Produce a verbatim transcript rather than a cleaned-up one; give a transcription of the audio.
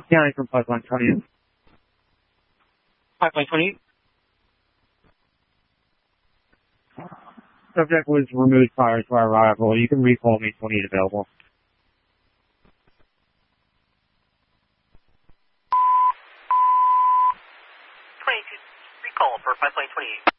County from Pipeline twenty-eight. Pipeline twenty-eight. Subject was removed prior to our arrival. You can recall me twenty-eight available. twenty-two, recall for Pipeline twenty-eight.